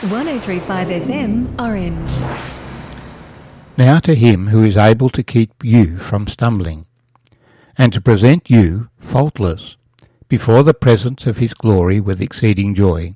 103.5 FM, Orange. Now to him who is able to keep you from stumbling, and to present you faultless before the presence of his glory with exceeding joy.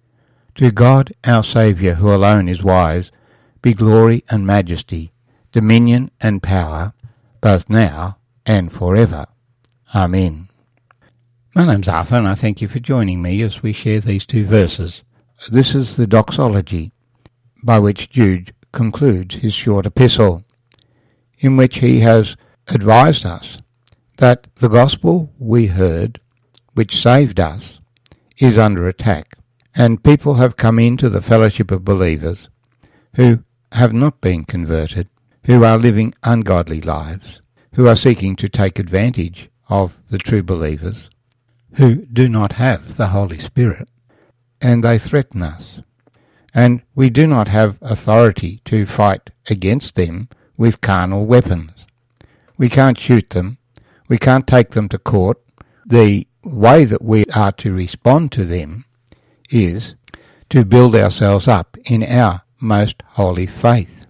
To God our Saviour, who alone is wise, be glory and majesty, dominion and power, both now and forever. Amen. My name's Arthur, and I thank you for joining me as we share these two verses. This is the doxology by which Jude concludes his short epistle, in which he has advised us that the gospel we heard, which saved us, is under attack, and people have come into the fellowship of believers who have not been converted, who are living ungodly lives, who are seeking to take advantage of the true believers, who do not have the Holy Spirit, and they threaten us. And we do not have authority to fight against them with carnal weapons. We can't shoot them. We can't take them to court. The way that we are to respond to them is to build ourselves up in our most holy faith,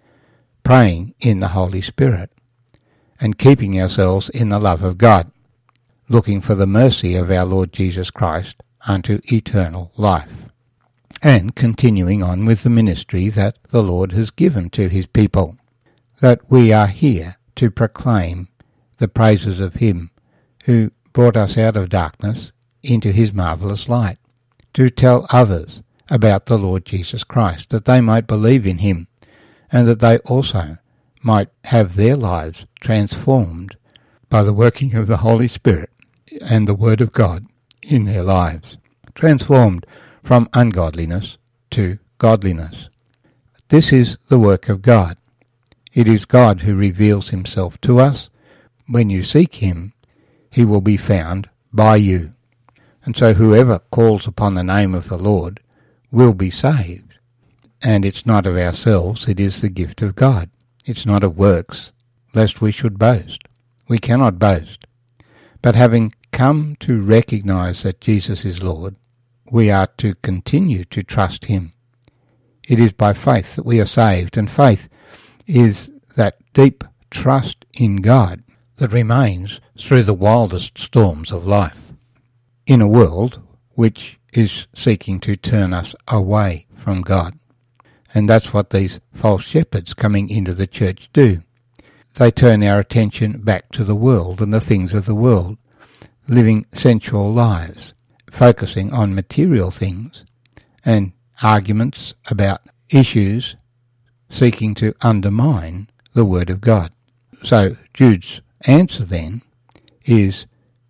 praying in the Holy Spirit, and keeping ourselves in the love of God, looking for the mercy of our Lord Jesus Christ unto eternal life, and continuing on with the ministry that the Lord has given to his people, that we are here to proclaim the praises of him who brought us out of darkness into his marvellous light, to tell others about the Lord Jesus Christ, that they might believe in him, and that they also might have their lives transformed by the working of the Holy Spirit and the Word of God in their lives, transformed from ungodliness to godliness. This is the work of God. It is God who reveals himself to us. When you seek him, he will be found by you. And so whoever calls upon the name of the Lord will be saved. And it's not of ourselves, it is the gift of God. It's not of works, lest we should boast. We cannot boast. But having come to recognize that Jesus is Lord, we are to continue to trust him. It is by faith that we are saved, and faith is that deep trust in God that remains through the wildest storms of life, in a world which is seeking to turn us away from God. And that's what these false shepherds coming into the church do. They turn our attention back to the world and the things of the world, living sensual lives, focusing on material things, and arguments about issues seeking to undermine the Word of God. So Jude's answer then is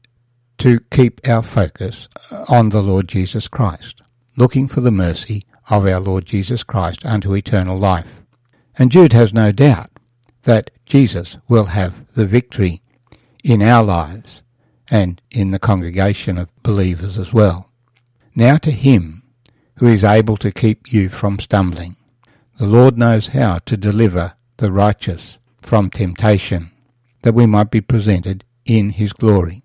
to keep our focus on the Lord Jesus Christ, looking for the mercy of our Lord Jesus Christ unto eternal life. And Jude has no doubt that Jesus will have the victory in our lives and in the congregation of believers as well. Now to him who is able to keep you from stumbling. The Lord knows how to deliver the righteous from temptation, that we might be presented in his glory.